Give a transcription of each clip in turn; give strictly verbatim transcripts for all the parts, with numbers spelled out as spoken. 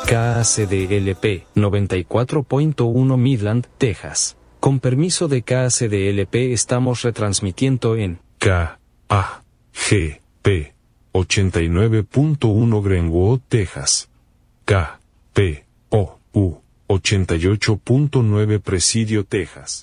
K A C D L P noventa y cuatro punto uno Midland, Texas. Con permiso de K A C D L P estamos retransmitiendo en K A G P ochenta y nueve punto uno Greenwood, Texas. K P O U ochenta y ocho punto nueve Presidio, Texas.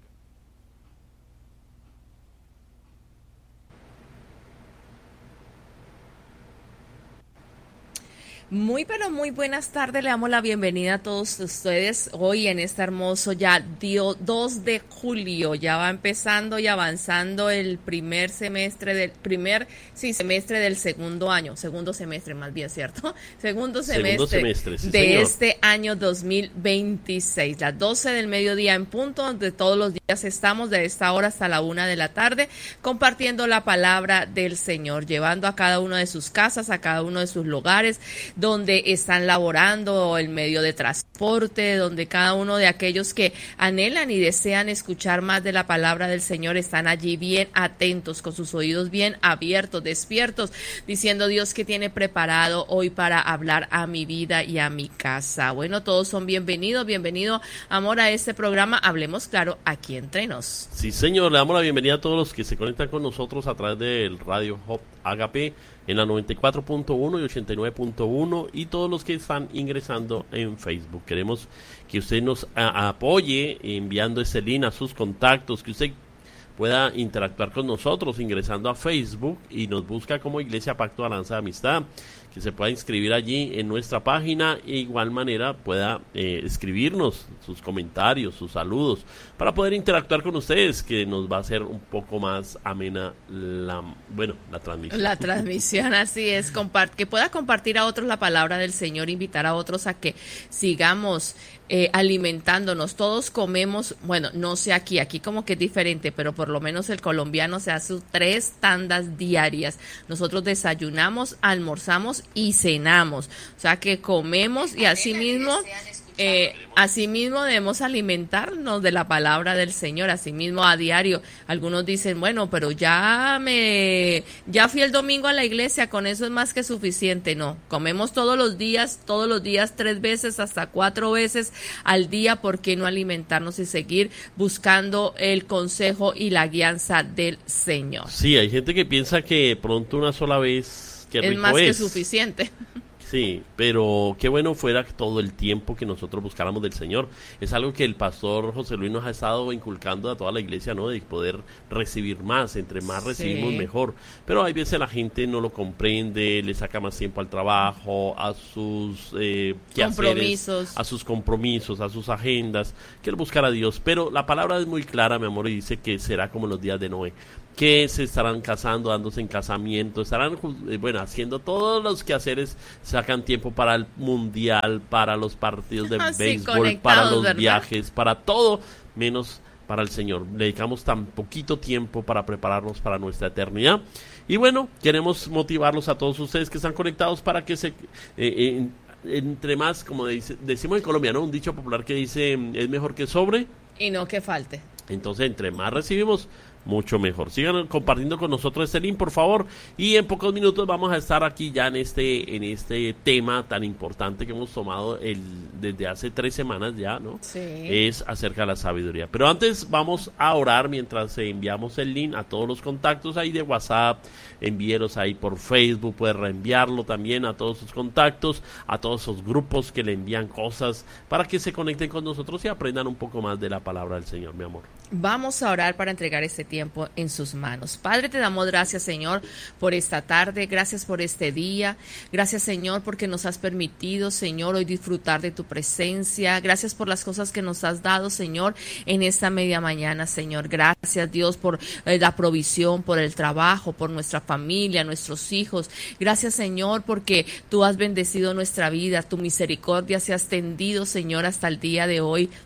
Muy pero muy buenas tardes, le damos la bienvenida a todos ustedes hoy en este hermoso ya dos de julio, ya va empezando y avanzando el primer semestre del primer sí, semestre del segundo año, segundo semestre más bien, ¿cierto? Segundo semestre, segundo semestre sí, de señor. Este año dos mil veintiséis, las doce del mediodía en punto, donde todos los días estamos de esta hora hasta la una de la tarde, compartiendo la palabra del Señor, llevando a cada uno de sus casas, a cada uno de sus lugares, donde están laborando, el medio de transporte, donde cada uno de aquellos que anhelan y desean escuchar más de la palabra del Señor están allí bien atentos, con sus oídos bien abiertos, despiertos, diciendo Dios que tiene preparado hoy para hablar a mi vida y a mi casa. Bueno, todos son bienvenidos, bienvenido amor a este programa Hablemos Claro aquí entre nos. Sí señor, le damos la bienvenida a todos los que se conectan con nosotros a través del Radio Hope Agape en la noventa y cuatro punto uno y ochenta y nueve punto uno y todos los que están ingresando en Facebook. Queremos que usted nos a, apoye enviando ese link a sus contactos, que usted pueda interactuar con nosotros ingresando a Facebook y nos busca como Iglesia Pacto Alianza de Amistad, que se pueda inscribir allí en nuestra página e igual manera pueda eh, escribirnos sus comentarios, sus saludos, para poder interactuar con ustedes, que nos va a hacer un poco más amena la, bueno, la transmisión. La transmisión, así es, compart- que pueda compartir a otros la palabra del Señor, invitar a otros a que sigamos eh, alimentándonos. Todos comemos, bueno, no sé aquí, aquí como que es diferente, pero por lo menos el colombiano se hace tres tandas diarias. Nosotros desayunamos, almorzamos y cenamos, o sea que comemos y así mismo eh, así mismo debemos alimentarnos de la palabra del Señor, así mismo a diario. Algunos dicen, bueno, pero ya me ya fui el domingo a la iglesia, con eso es más que suficiente. No, comemos todos los días, todos los días tres veces, hasta cuatro veces al día. ¿Por qué no alimentarnos y seguir buscando el consejo y la guianza del Señor? Sí, hay gente que piensa que pronto una sola vez Qué es más es. que suficiente. Sí, pero qué bueno fuera todo el tiempo que nosotros buscáramos del Señor. Es algo que el pastor José Luis nos ha estado inculcando a toda la iglesia, ¿no? De poder recibir más, entre más recibimos sí. mejor. Pero hay veces la gente no lo comprende, le saca más tiempo al trabajo, a sus eh, compromisos, a sus compromisos, a sus agendas, que el buscar a Dios. Pero la palabra es muy clara, mi amor, y dice que será como en los días de Noé, que se estarán casando, dándose en casamiento, estarán, bueno, haciendo todos los quehaceres, sacan tiempo para el mundial, para los partidos de Así béisbol, para los ¿verdad? viajes, para todo, menos para el Señor. Le dedicamos tan poquito tiempo para prepararnos para nuestra eternidad. Y bueno, queremos motivarlos a todos ustedes que están conectados para que se... Eh, eh, entre más, como dice, decimos en Colombia, ¿no? Un dicho popular que dice, es mejor que sobre y no que falte. Entonces, entre más recibimos, mucho mejor. Sigan compartiendo con nosotros este link, por favor, y en pocos minutos vamos a estar aquí ya en este en este tema tan importante que hemos tomado el desde hace tres semanas ya, ¿no? Sí. Es acerca de la sabiduría. Pero antes vamos a orar mientras enviamos el link a todos los contactos ahí de WhatsApp, envíelos ahí por Facebook, puede reenviarlo también a todos sus contactos, a todos esos grupos que le envían cosas para que se conecten con nosotros y aprendan un poco más de la palabra del Señor, mi amor. Vamos a orar para entregar este tiempo en sus manos. Padre, te damos gracias, Señor, por esta tarde, gracias por este día, gracias, Señor, porque nos has permitido, Señor, hoy disfrutar de tu presencia, gracias por las cosas que nos has dado, Señor, en esta media mañana, Señor, gracias, Dios, por eh, la provisión, por el trabajo, por nuestra familia, nuestros hijos, gracias, Señor, porque tú has bendecido nuestra vida, tu misericordia se ha extendido, Señor, hasta el día de hoy.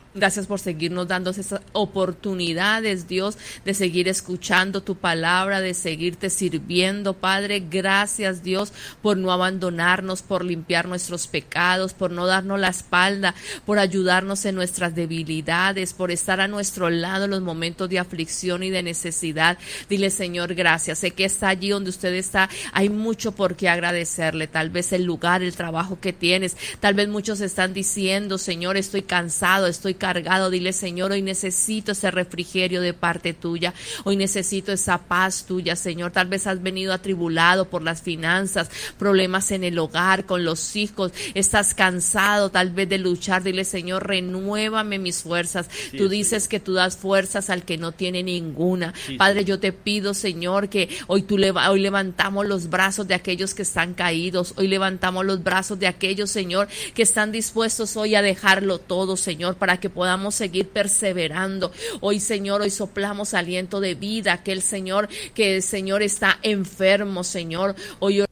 Gracias por seguirnos dando esas oportunidades, Dios, de seguir escuchando tu palabra, de seguirte sirviendo, Padre. Gracias, Dios, por no abandonarnos, por limpiar nuestros pecados, por no darnos la espalda, por ayudarnos en nuestras debilidades, por estar a nuestro lado en los momentos de aflicción y de necesidad. Dile, Señor, gracias. Sé que está allí donde usted está. Hay mucho por qué agradecerle. Tal vez el lugar, el trabajo que tienes. Tal vez muchos están diciendo, Señor, estoy cansado, estoy cansado. Cargado, dile, Señor, hoy necesito ese refrigerio de parte tuya, hoy necesito esa paz tuya, Señor. Tal vez has venido atribulado por las finanzas, problemas en el hogar, con los hijos, estás cansado tal vez de luchar, dile, Señor, renuévame mis fuerzas. Sí, tú dices sí. que tú das fuerzas al que no tiene ninguna. Sí, Padre, sí. yo te pido, Señor, que hoy tú leva- hoy levantamos los brazos de aquellos que están caídos, hoy levantamos los brazos de aquellos, Señor, que están dispuestos hoy a dejarlo todo, Señor, para que podamos seguir perseverando. Hoy, Señor, hoy soplamos aliento de vida, aquel Señor que el Señor está enfermo, Señor. Hoy